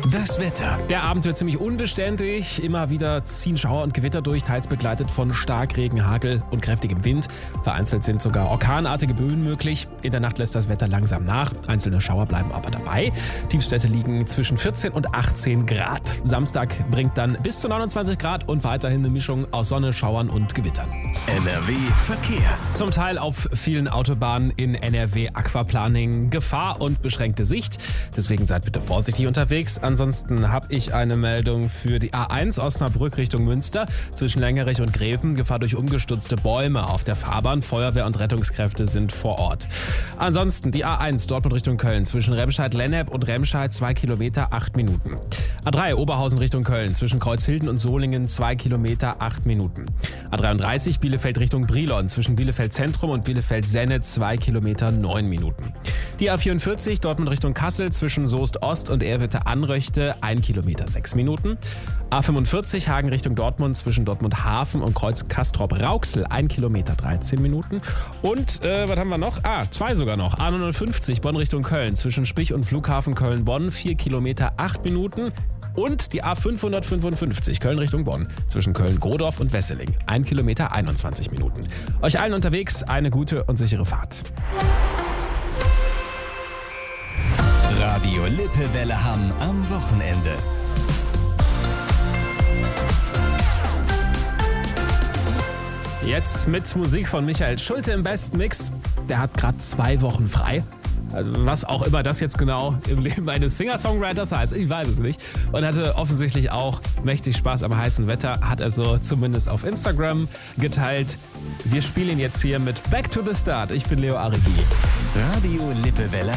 Das Wetter. Der Abend wird ziemlich unbeständig. Immer wieder ziehen Schauer und Gewitter durch, teils begleitet von Starkregen, Hagel und kräftigem Wind. Vereinzelt sind sogar orkanartige Böen möglich. In der Nacht lässt das Wetter langsam nach. Einzelne Schauer bleiben aber dabei. Tiefstwerte liegen zwischen 14 und 18 Grad. Samstag bringt dann bis zu 29 Grad und weiterhin eine Mischung aus Sonne, Schauern und Gewittern. NRW Verkehr. Zum Teil auf vielen Autobahnen in NRW Aquaplaning Gefahr und beschränkte Sicht. Deswegen seid bitte vorsichtig unterwegs. Ansonsten habe ich eine Meldung für die A1 Osnabrück Richtung Münster. Zwischen Längerich und Greven Gefahr durch umgestürzte Bäume auf der Fahrbahn. Feuerwehr und Rettungskräfte sind vor Ort. Ansonsten die A1 Dortmund Richtung Köln. Zwischen Remscheid-Lennep und Remscheid 2 Kilometer 8 Minuten. A3 Oberhausen Richtung Köln. Zwischen Kreuzhilden und Solingen 2 Kilometer 8 Minuten. A33 Bielefeld Richtung Brilon. Zwischen Bielefeld Zentrum und Bielefeld Senne 2 Kilometer 9 Minuten. Die A44 Dortmund Richtung Kassel. Zwischen Soest Ost und Erwitte Anröchte 1 Kilometer 6 Minuten. A45 Hagen Richtung Dortmund. Zwischen Dortmund Hafen und Kreuz Castrop-Rauxel 1 Kilometer 13 Minuten. Und was haben wir noch? Zwei sogar noch. A59 Bonn Richtung Köln. Zwischen Spich und Flughafen Köln-Bonn 4 Kilometer 8 Minuten. Und die A555 Köln Richtung Bonn. Zwischen Köln-Grodorf und Wesseling 1 Kilometer 21 Minuten. Euch allen unterwegs eine gute und sichere Fahrt. Radio Lippewelle Hamm am Wochenende. Jetzt mit Musik von Michael Schulte im besten Mix. Der hat gerade 2 Wochen frei. Also was auch immer das jetzt genau im Leben eines Singer-Songwriters heißt, ich weiß es nicht. Und hatte offensichtlich auch mächtig Spaß am heißen Wetter, hat er so zumindest auf Instagram geteilt. Wir spielen jetzt hier mit Back to the Start. Ich bin Leo Aribi. Radio Lippewelle